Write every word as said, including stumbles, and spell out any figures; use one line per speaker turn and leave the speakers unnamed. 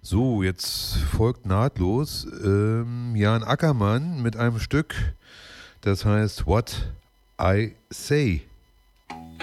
So, jetzt folgt nahtlos ähm, Jan Ackermann mit einem Stück, das heißt What I Say.